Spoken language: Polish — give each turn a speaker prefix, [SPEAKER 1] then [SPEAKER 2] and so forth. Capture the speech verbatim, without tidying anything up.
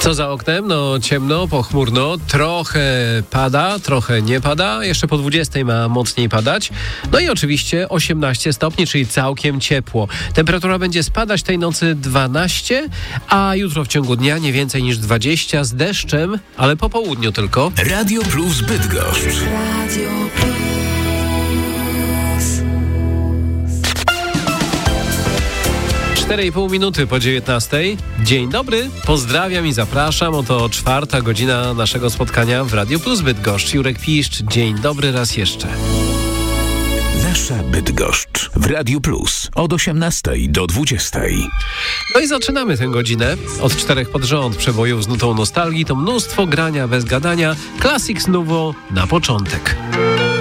[SPEAKER 1] Co za oknem? No ciemno, pochmurno, trochę pada, trochę nie pada, jeszcze po dwudziestej ma mocniej padać. No i oczywiście osiemnaście stopni, czyli całkiem ciepło. Temperatura będzie spadać tej nocy dwanaście, a jutro w ciągu dnia nie więcej niż dwadzieścia z deszczem, ale po południu tylko.
[SPEAKER 2] Radio Plus Bydgoszcz. Radio Plus.
[SPEAKER 1] cztery i pół minuty po dziewiętnastej. Dzień dobry, pozdrawiam i zapraszam. Oto czwarta godzina naszego spotkania w Radio Plus Bydgoszcz. Jurek Piszcz, dzień dobry raz jeszcze.
[SPEAKER 2] Nasza Bydgoszcz w Radio Plus od osiemnastej do dwudziestej.
[SPEAKER 1] No i zaczynamy tę godzinę. Od czterech pod rząd przebojów z nutą nostalgii to mnóstwo grania bez gadania. Classics Nouveau na początek.